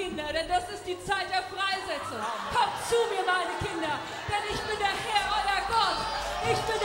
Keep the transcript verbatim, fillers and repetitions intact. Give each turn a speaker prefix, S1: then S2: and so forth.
S1: Kinder, denn das ist die Zeit der Freisetzung. Kommt zu mir, meine Kinder, denn ich bin der Herr, euer Gott. Ich bin